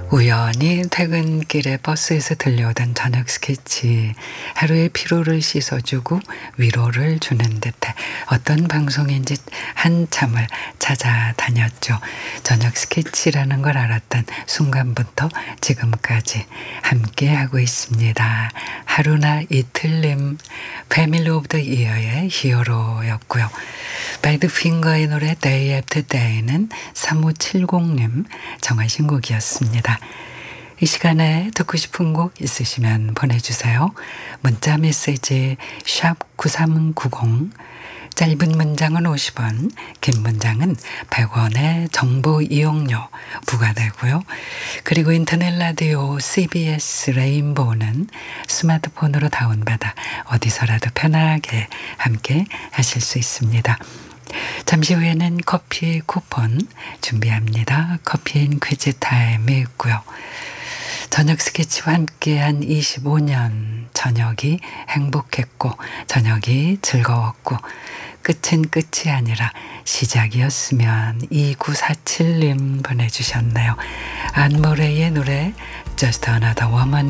우연히 퇴근길에 버스에서 들려오던 저녁 스케치, 하루의 피로를 씻어주고 위로를 주는 듯해 어떤 방송인지 한참을 찾아다녔죠. 저녁 스케치라는 걸 알았던 순간부터 지금까지 함께하고 있습니다. 하루나 이틀님, 패밀리 오브 더 이어의 히어로였고요. 배드핑거의 노래 Day After Day는 3570님 정하신 곡이었습니다. 이 시간에 듣고 싶은 곡 있으시면 보내주세요. 문자 메시지 샵 9390, 짧은 문장은 50원, 긴 문장은 100원의 정보 이용료 부과되고요. 그리고 인터넷 라디오 CBS 레인보우는 스마트폰으로 다운받아 어디서라도 편하게 함께 하실 수 있습니다. 잠시 후에는 커피 쿠폰 준비합니다. 커피인 퀴즈 타임이 있고요. 저녁 스케치와 함께한 25년, 저녁이 행복했고 저녁이 즐거웠고 끝은 끝이 아니라 시작이었으면 2947님 보내주셨네요. 안모레이의 노래 Just Another Woman